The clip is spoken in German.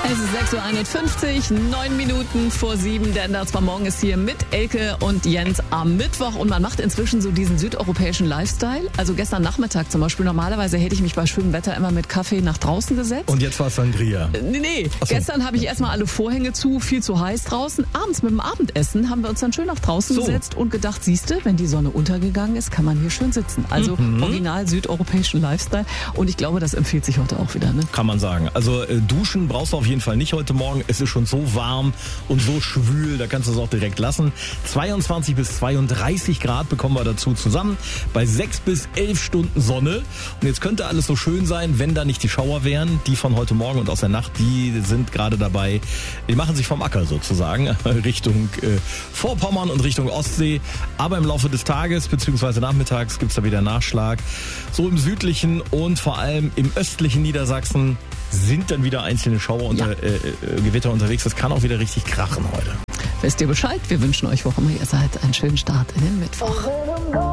Es ist 6.51 Uhr, 9 Minuten vor 7. Der Ender zwar morgen ist hier mit Elke und Jens am Mittwoch und man macht inzwischen so diesen südeuropäischen Lifestyle. Also gestern Nachmittag zum Beispiel, normalerweise hätte ich mich bei schönem Wetter immer mit Kaffee nach draußen gesetzt. Und jetzt war es Sangria. Nee. Gestern habe ich erstmal alle Vorhänge zu, viel zu heiß draußen. Abends mit dem Abendessen haben wir uns dann schön nach draußen gesetzt und gedacht, siehste, wenn die Sonne untergegangen ist, kann man hier schön sitzen. Also original südeuropäischen Lifestyle und ich glaube, das empfiehlt sich heute auch wieder. Ne? Kann man sagen. Also duschen brauchst du auf jeden Fall nicht heute Morgen. Es ist schon so warm und so schwül, da kannst du es auch direkt lassen. 22 bis 32 Grad bekommen wir dazu zusammen. Bei 6 bis 11 Stunden Sonne. Und jetzt könnte alles so schön sein, wenn da nicht die Schauer wären. Die von heute Morgen und aus der Nacht, die sind gerade dabei. Die machen sich vom Acker sozusagen Richtung Vorpommern und Richtung Ostsee. Aber im Laufe des Tages bzw. nachmittags gibt es da wieder Nachschlag. So im südlichen und vor allem im östlichen Niedersachsen sind dann wieder einzelne Schauer und Gewitter unterwegs. Das kann auch wieder richtig krachen heute. Wisst ihr Bescheid? Wir wünschen euch, wo immer ihr seid, einen schönen Start in den Mittwoch.